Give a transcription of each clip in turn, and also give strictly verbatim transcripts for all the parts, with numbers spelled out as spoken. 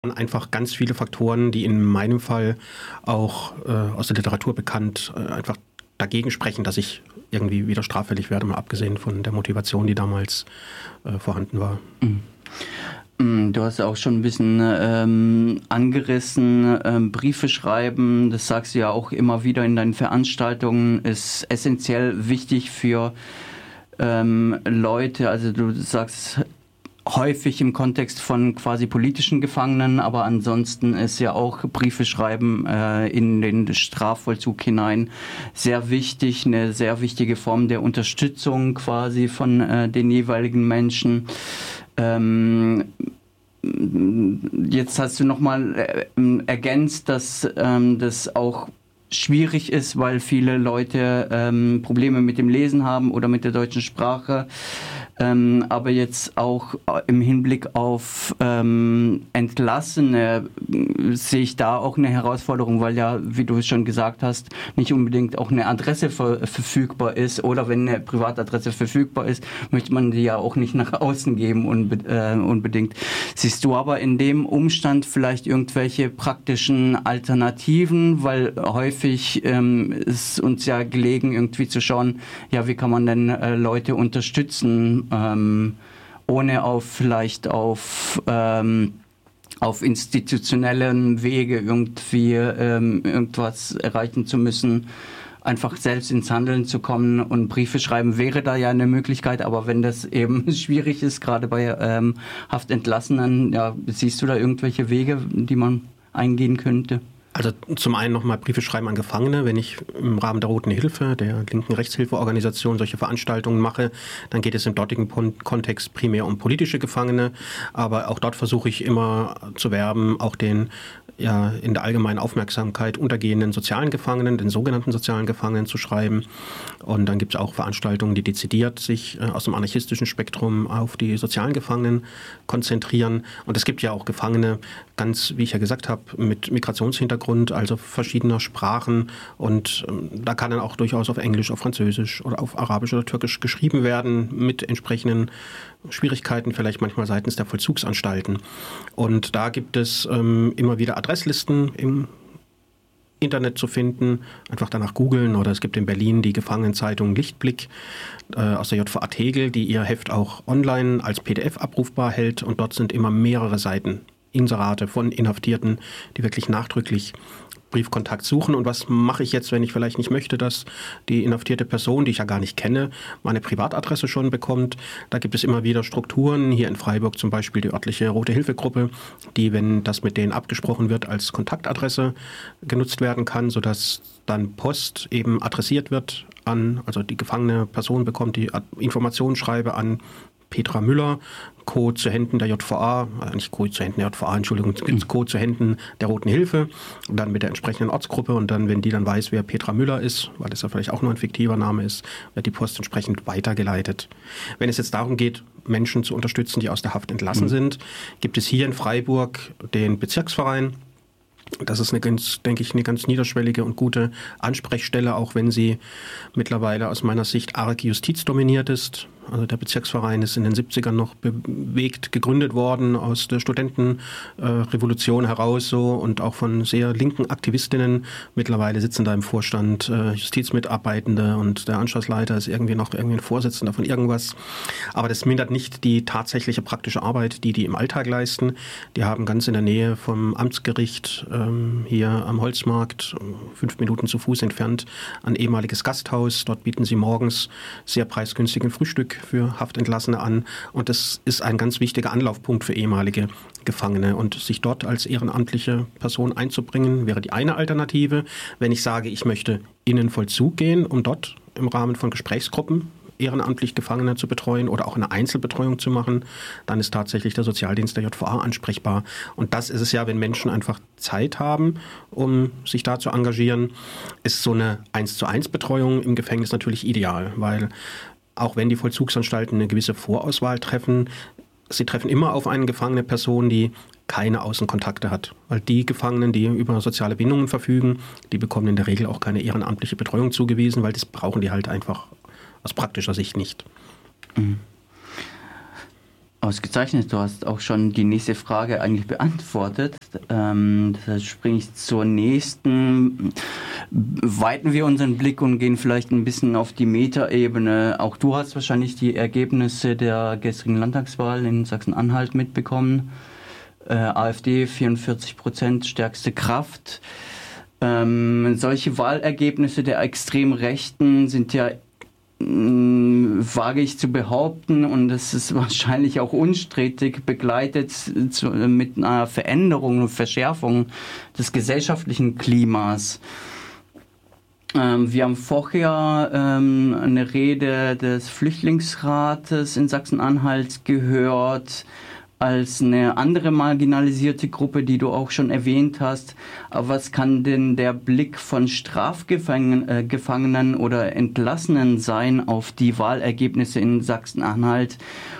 Einfach ganz viele Faktoren, die in meinem Fall auch äh, aus der Literatur bekannt, äh, einfach dagegen sprechen, dass ich irgendwie wieder straffällig werde, mal abgesehen von der Motivation, die damals äh, vorhanden war. Mhm. Du hast auch schon ein bisschen ähm, angerissen, ähm, Briefe schreiben, das sagst du ja auch immer wieder in deinen Veranstaltungen, ist essentiell wichtig für ähm, Leute, also du sagst häufig im Kontext von quasi politischen Gefangenen, aber ansonsten ist ja auch Briefe schreiben äh, in den Strafvollzug hinein sehr wichtig, eine sehr wichtige Form der Unterstützung quasi von äh, den jeweiligen Menschen. Ähm, jetzt hast du nochmal äh, ergänzt, dass ähm, das auch schwierig ist, weil viele Leute ähm, Probleme mit dem Lesen haben oder mit der deutschen Sprache. Ähm, aber jetzt auch im Hinblick auf ähm, Entlassene äh, sehe ich da auch eine Herausforderung, weil ja, wie du es schon gesagt hast, nicht unbedingt auch eine Adresse ver- verfügbar ist, oder wenn eine Privatadresse verfügbar ist, möchte man die ja auch nicht nach außen geben unbe- äh, unbedingt. Siehst du aber in dem Umstand vielleicht irgendwelche praktischen Alternativen, weil häufig ähm, ist uns ja gelegen, irgendwie zu schauen, ja, wie kann man denn äh, Leute unterstützen, Ähm, ohne auf vielleicht auf ähm, auf institutionellen Wege irgendwie ähm, irgendwas erreichen zu müssen, einfach selbst ins Handeln zu kommen, und Briefe schreiben wäre da ja eine Möglichkeit, aber wenn das eben schwierig ist, gerade bei ähm, Haftentlassenen, ja, siehst du da irgendwelche Wege, die man eingehen könnte? Also zum einen nochmal Briefe schreiben an Gefangene. Wenn ich im Rahmen der Roten Hilfe, der linken Rechtshilfeorganisation, solche Veranstaltungen mache, dann geht es im dortigen Kontext primär um politische Gefangene. Aber auch dort versuche ich immer zu werben, auch den ja in der allgemeinen Aufmerksamkeit untergehenden sozialen Gefangenen, den sogenannten sozialen Gefangenen zu schreiben. Und dann gibt es auch Veranstaltungen, die dezidiert sich äh, aus dem anarchistischen Spektrum auf die sozialen Gefangenen konzentrieren. Und es gibt ja auch Gefangene, ganz, wie ich ja gesagt habe, mit Migrationshintergrund, also verschiedener Sprachen. Und ähm, da kann dann auch durchaus auf Englisch, auf Französisch oder auf Arabisch oder Türkisch geschrieben werden, mit entsprechenden Schwierigkeiten, vielleicht manchmal seitens der Vollzugsanstalten. Und da gibt es ähm, immer wieder Adresslisten im Internet zu finden, einfach danach googeln, oder es gibt in Berlin die Gefangenenzeitung Lichtblick äh, aus der J V A Tegel, die ihr Heft auch online als P D F abrufbar hält, und dort sind immer mehrere Seiten, Inserate von Inhaftierten, die wirklich nachdrücklich Briefkontakt suchen. Und was mache ich jetzt, wenn ich vielleicht nicht möchte, dass die inhaftierte Person, die ich ja gar nicht kenne, meine Privatadresse schon bekommt? Da gibt es immer wieder Strukturen, hier in Freiburg zum Beispiel die örtliche Rote Hilfegruppe, die, wenn das mit denen abgesprochen wird, als Kontaktadresse genutzt werden kann, sodass dann Post eben adressiert wird an, also die gefangene Person bekommt die Informationsschreibe an Petra Müller, Code zu Händen der J V A, äh, nicht Code zu Händen der J V A, Entschuldigung, Code zu Händen der Roten Hilfe, und dann mit der entsprechenden Ortsgruppe, und dann, wenn die dann weiß, wer Petra Müller ist, weil das ja vielleicht auch nur ein fiktiver Name ist, wird die Post entsprechend weitergeleitet. Wenn es jetzt darum geht, Menschen zu unterstützen, die aus der Haft entlassen mhm. sind, gibt es hier in Freiburg den Bezirksverein. Das ist eine ganz, denke ich, eine ganz niederschwellige und gute Ansprechstelle, auch wenn sie mittlerweile aus meiner Sicht arg justizdominiert ist. Also der Bezirksverein ist in den siebzigern noch bewegt gegründet worden, aus der Studentenrevolution äh, heraus so, und auch von sehr linken Aktivistinnen. Mittlerweile sitzen da im Vorstand äh, Justizmitarbeitende, und der Anschlussleiter ist irgendwie noch irgendwie ein Vorsitzender von irgendwas. Aber das mindert nicht die tatsächliche praktische Arbeit, die die im Alltag leisten. Die haben ganz in der Nähe vom Amtsgericht ähm, hier am Holzmarkt, fünf Minuten zu Fuß entfernt, ein ehemaliges Gasthaus. Dort bieten sie morgens sehr preisgünstigen Frühstück für Haftentlassene an, und das ist ein ganz wichtiger Anlaufpunkt für ehemalige Gefangene, und sich dort als ehrenamtliche Person einzubringen, wäre die eine Alternative. Wenn ich sage, ich möchte in den Vollzug gehen, um dort im Rahmen von Gesprächsgruppen ehrenamtlich Gefangene zu betreuen oder auch eine Einzelbetreuung zu machen, dann ist tatsächlich der Sozialdienst der J V A ansprechbar. Und das ist es ja, wenn Menschen einfach Zeit haben, um sich da zu engagieren, ist so eine eins zu eins Betreuung im Gefängnis natürlich ideal, weil auch wenn die Vollzugsanstalten eine gewisse Vorauswahl treffen, sie treffen immer auf eine gefangene Person, die keine Außenkontakte hat. Weil die Gefangenen, die über soziale Bindungen verfügen, die bekommen in der Regel auch keine ehrenamtliche Betreuung zugewiesen, weil das brauchen die halt einfach aus praktischer Sicht nicht. Mhm. Ausgezeichnet, du hast auch schon die nächste Frage eigentlich beantwortet. Ähm, das springe ich zur nächsten. Weiten wir unseren Blick und gehen vielleicht ein bisschen auf die Metaebene. Auch du hast wahrscheinlich die Ergebnisse der gestrigen Landtagswahl in Sachsen-Anhalt mitbekommen. Äh, AfD vierundvierzig Prozent, stärkste Kraft. Ähm, solche Wahlergebnisse der extrem Rechten sind ja wage ich zu behaupten, und das ist wahrscheinlich auch unstrittig, begleitet zu, mit einer Veränderung und Verschärfung des gesellschaftlichen Klimas. Ähm, wir haben vorher ähm, eine Rede des Flüchtlingsrates in Sachsen-Anhalt gehört, als eine andere marginalisierte Gruppe, die du auch schon erwähnt hast. Aber was kann denn der Blick von Strafgefangenen oder Entlassenen sein auf die Wahlergebnisse in Sachsen-Anhalt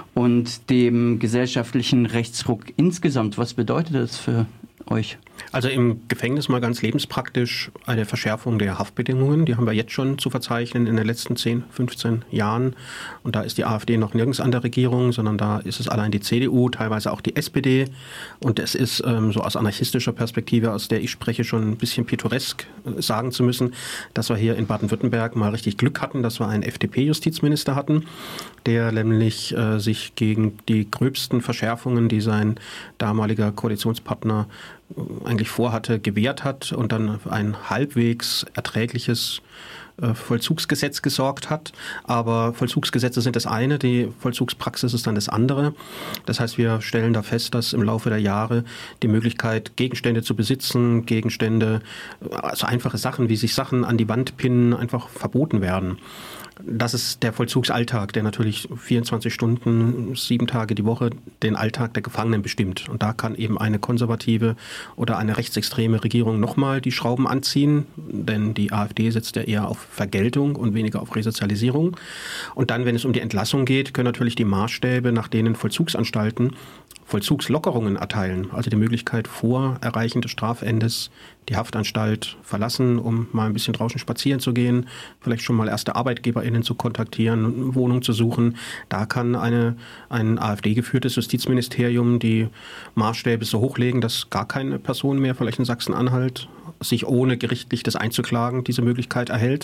und dem gesellschaftlichen Rechtsruck insgesamt? Was bedeutet das für euch? Also im Gefängnis mal ganz lebenspraktisch eine Verschärfung der Haftbedingungen. Die haben wir jetzt schon zu verzeichnen in den letzten zehn, fünfzehn Jahren. Und da ist die AfD noch nirgends an der Regierung, sondern da ist es allein die C D U, teilweise auch die S P D. Und es ist ähm, so aus anarchistischer Perspektive, aus der ich spreche, schon ein bisschen pittoresk äh, sagen zu müssen, dass wir hier in Baden-Württemberg mal richtig Glück hatten, dass wir einen F D P-Justizminister hatten, der nämlich äh, sich gegen die gröbsten Verschärfungen, die sein damaliger Koalitionspartner eigentlich vorhatte, gewehrt hat und dann ein halbwegs erträgliches äh, Vollzugsgesetz gesorgt hat. Aber Vollzugsgesetze sind das eine, die Vollzugspraxis ist dann das andere. Das heißt, wir stellen da fest, dass im Laufe der Jahre die Möglichkeit, Gegenstände zu besitzen, Gegenstände, also einfache Sachen, wie sich Sachen an die Wand pinnen, einfach verboten werden. Das ist der Vollzugsalltag, der natürlich vierundzwanzig Stunden, sieben Tage die Woche den Alltag der Gefangenen bestimmt. Und da kann eben eine konservative oder eine rechtsextreme Regierung nochmal die Schrauben anziehen, denn die AfD setzt ja eher auf Vergeltung und weniger auf Resozialisierung. Und dann, wenn es um die Entlassung geht, können natürlich die Maßstäbe, nach denen Vollzugsanstalten Vollzugslockerungen erteilen, also die Möglichkeit vor Erreichen des Strafendes die Haftanstalt verlassen, um mal ein bisschen draußen spazieren zu gehen, vielleicht schon mal erste ArbeitgeberInnen zu kontaktieren, eine Wohnung zu suchen. Da kann eine, ein AfD-geführtes Justizministerium die Maßstäbe so hochlegen, dass gar keine Person mehr, vielleicht in Sachsen-Anhalt, sich ohne gerichtlich das einzuklagen, diese Möglichkeit erhält.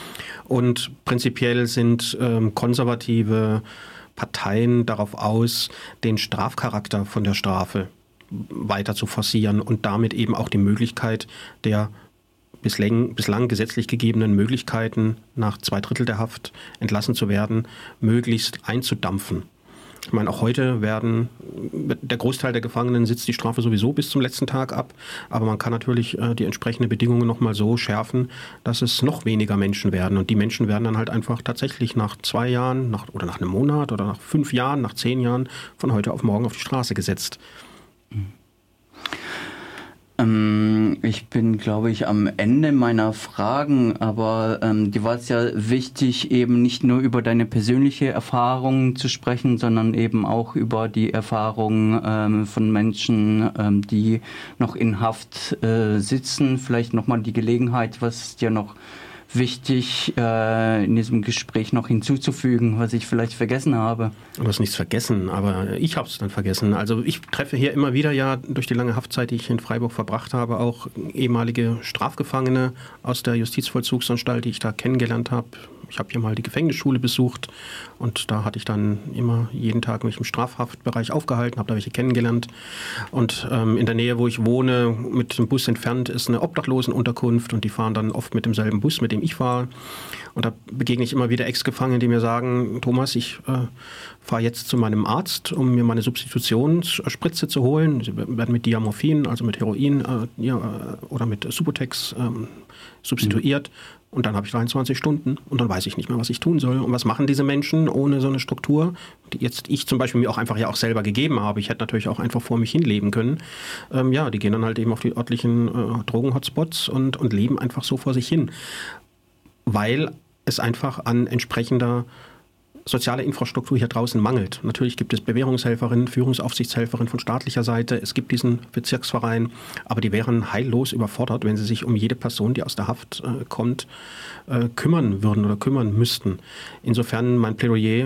Und prinzipiell sind ähm, konservative Parteien darauf aus, den Strafcharakter von der Strafe weiter zu forcieren und damit eben auch die Möglichkeit der bislang, bislang gesetzlich gegebenen Möglichkeiten, nach zwei Drittel der Haft entlassen zu werden, möglichst einzudampfen. Ich meine, auch heute werden, der Großteil der Gefangenen sitzt die Strafe sowieso bis zum letzten Tag ab, aber man kann natürlich äh, die entsprechenden Bedingungen nochmal so schärfen, dass es noch weniger Menschen werden. Und die Menschen werden dann halt einfach tatsächlich nach zwei Jahren nach, oder nach einem Monat oder nach fünf Jahren, nach zehn Jahren von heute auf morgen auf die Straße gesetzt. Ähm, ich bin, glaube ich, am Ende meiner Fragen, aber ähm, dir war es ja wichtig, eben nicht nur über deine persönliche Erfahrung zu sprechen, sondern eben auch über die Erfahrungen ähm, von Menschen, ähm, die noch in Haft äh, sitzen. Vielleicht nochmal die Gelegenheit, was ist dir noch wichtig äh, in diesem Gespräch noch hinzuzufügen, was ich vielleicht vergessen habe? Du hast nichts vergessen, aber ich habe es dann vergessen. Also ich treffe hier immer wieder ja durch die lange Haftzeit, die ich in Freiburg verbracht habe, auch ehemalige Strafgefangene aus der Justizvollzugsanstalt, die ich da kennengelernt habe. Ich habe hier mal die Gefängnisschule besucht und da hatte ich dann immer jeden Tag mich im Strafhaftbereich aufgehalten, habe da welche kennengelernt. Und ähm, in der Nähe, wo ich wohne, mit dem Bus entfernt, ist eine Obdachlosenunterkunft und die fahren dann oft mit demselben Bus, mit dem ich fahre. Und da begegne ich immer wieder Ex-Gefangenen, die mir sagen, Thomas, ich äh, fahre jetzt zu meinem Arzt, um mir meine Substitutionsspritze zu holen. Sie werden mit Diamorphin, also mit Heroin äh, ja, oder mit Subutex äh, substituiert. Mhm. Und dann habe ich dreiundzwanzig Stunden und dann weiß ich nicht mehr, was ich tun soll. Und was machen diese Menschen ohne so eine Struktur, die jetzt ich zum Beispiel mir auch einfach ja auch selber gegeben habe. Ich hätte natürlich auch einfach vor mich hinleben können. Ähm, ja, die gehen dann halt eben auf die örtlichen äh, Drogen-Hotspots und, und leben einfach so vor sich hin. Weil es einfach an entsprechender soziale Infrastruktur hier draußen mangelt. Natürlich gibt es Bewährungshelferinnen, Führungsaufsichtshelferinnen von staatlicher Seite. Es gibt diesen Bezirksverein, aber die wären heillos überfordert, wenn sie sich um jede Person, die aus der Haft äh, kommt, äh, kümmern würden oder kümmern müssten. Insofern mein Plädoyer,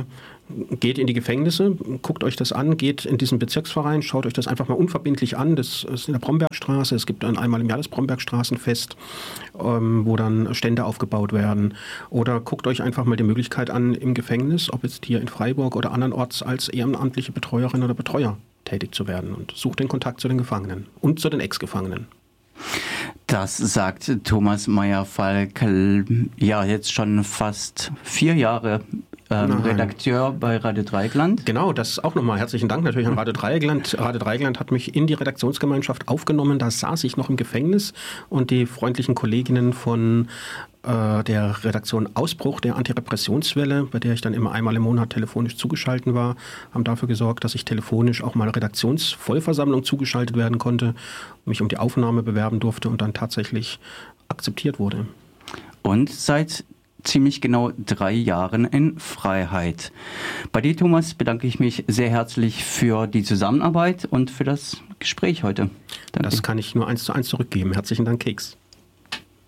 geht in die Gefängnisse, guckt euch das an, geht in diesen Bezirksverein, schaut euch das einfach mal unverbindlich an. Das ist in der Brombergstraße. Es gibt dann einmal im Jahr das Brombergstraßenfest, ähm, wo dann Stände aufgebaut werden. Oder guckt euch einfach mal die Möglichkeit an im Gefängnis, ob jetzt hier in Freiburg oder andernorts als ehrenamtliche Betreuerin oder Betreuer tätig zu werden. Und sucht den Kontakt zu den Gefangenen und zu den Ex-Gefangenen. Das sagt Thomas Meyer-Falk, ja, jetzt schon fast vier Jahre ähm, Redakteur bei Radio Dreieckland. Genau, das auch nochmal herzlichen Dank natürlich an Radio Dreieckland. Radio Dreieckland hat mich in die Redaktionsgemeinschaft aufgenommen, da saß ich noch im Gefängnis und die freundlichen Kolleginnen von äh, der Redaktion Ausbruch der Antirepressionswelle, bei der ich dann immer einmal im Monat telefonisch zugeschaltet war, haben dafür gesorgt, dass ich telefonisch auch mal Redaktionsvollversammlung zugeschaltet werden konnte, mich um die Aufnahme bewerben durfte und dann tatsächlich akzeptiert wurde. Und seit ziemlich genau drei Jahren in Freiheit. Bei dir, Thomas, bedanke ich mich sehr herzlich für die Zusammenarbeit und für das Gespräch heute. Danke. Das kann ich nur eins zu eins zurückgeben. Herzlichen Dank, Keks.